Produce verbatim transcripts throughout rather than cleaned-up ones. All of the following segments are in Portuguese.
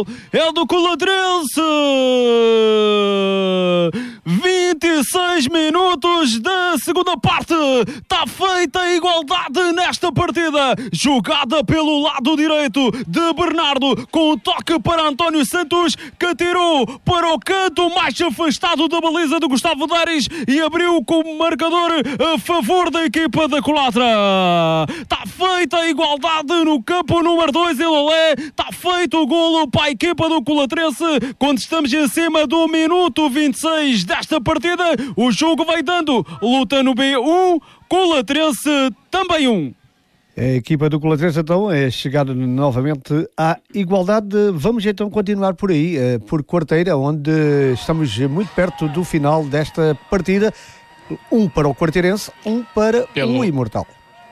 gol é do Coladrense. vinte e seis minutos da segunda parte. Está feita a igualdade nesta partida. Jogada pelo lado direito de Bernardo, com o toque para António Santos, que atirou para o canto mais afastado da baliza de Gustavo Dares e abriu com o marcador a favor da equipa da Colatra. Está feita a igualdade no campo número dois em Lolé. Está feito o golo para a equipa do Colatrense quando estamos em cima do minuto vinte e seis desta partida. O jogo vai dando luta no B um, Colatrense também um. A equipa do Colatrense então é chegada novamente à igualdade. Vamos então continuar por aí, por Quarteira, onde estamos muito perto do final desta partida. Um para o Quarteirense, um para Pelo... o Imortal.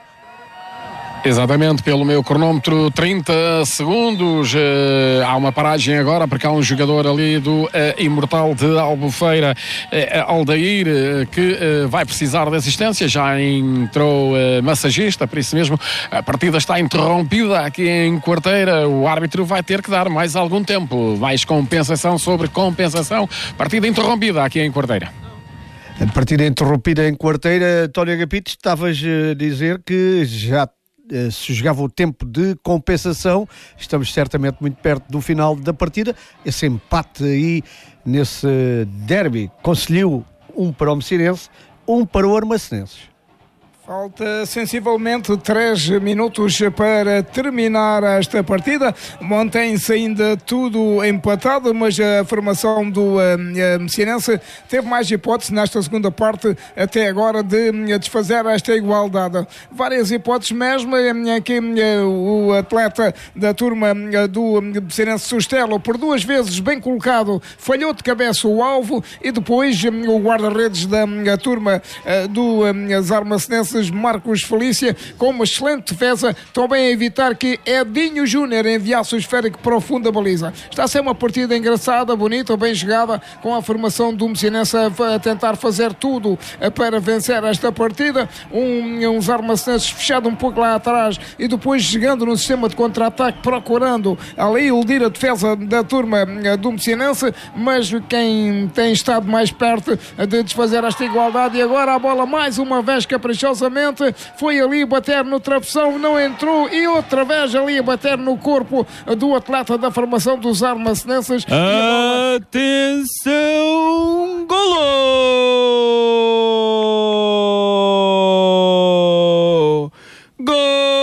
Exatamente, pelo meu cronómetro, trinta segundos. Uh, há uma paragem agora porque há um jogador ali do uh, Imortal de Albufeira, uh, Aldair, uh, que uh, vai precisar de assistência. Já entrou uh, massagista, por isso mesmo a partida está interrompida aqui em Quarteira. O árbitro vai ter que dar mais algum tempo, mais compensação sobre compensação. Partida interrompida aqui em Quarteira. A partida interrompida em Quarteira. António Agapito, estavas a dizer que já se jogava o tempo de compensação. Estamos certamente muito perto do final da partida. Esse empate aí nesse derby conseguiu um para o Messirense, um para o Armacenenses. Falta sensivelmente três minutos para terminar esta partida. Mantém-se ainda tudo empatado, mas a formação do uh, Messirense teve mais hipóteses nesta segunda parte até agora de uh, desfazer esta igualdade. Várias hipóteses mesmo, uh, que uh, o atleta da turma uh, do Messirense, Sustelo, por duas vezes bem colocado, falhou de cabeça o alvo, e depois uh, o guarda-redes da uh, turma uh, do uh, Armacenenses, Marcos Felícia, com uma excelente defesa, também a evitar que Edinho Júnior enviasse o esférico para o fundo da baliza. Está a ser uma partida engraçada, bonita, bem jogada, com a formação do Messinense a tentar fazer tudo para vencer esta partida. Um, uns Armacenenses fechado um pouco lá atrás e depois chegando no sistema de contra-ataque, procurando ali iludir a defesa da turma do Messinense, mas quem tem estado mais perto de desfazer esta igualdade, e agora a bola mais uma vez caprichosamente foi ali bater no travessão, não entrou, e outra vez ali a bater no corpo do atleta da formação dos Armacenenses. Atenção, golo!